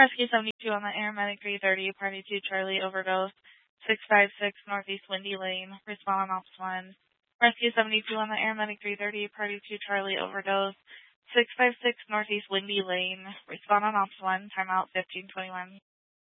Rescue 72 on the Air Medic 330, Party 2 Charlie, overdose, 656 Northeast Windy Lane, respond on Ops 1. Rescue 72 on the Air Medic 330, Party 2 Charlie, overdose, 656 Northeast Windy Lane, respond on Ops 1, timeout 1521.